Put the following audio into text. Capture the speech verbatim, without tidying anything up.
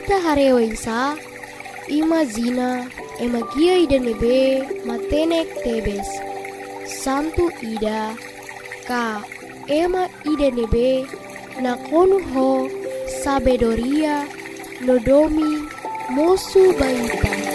Ita hareoisa, ima zina, ema gia ida nebe, matenek tebes. Santu ida, ka ema ida nebe, nakonu ho, sabedoria, nodomi, mosu baita.